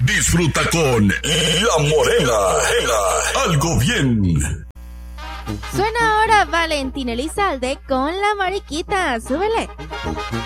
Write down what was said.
Disfruta con La Morena. Algo bien. Suena ahora Valentín Elizalde con La Mariquita. Súbele.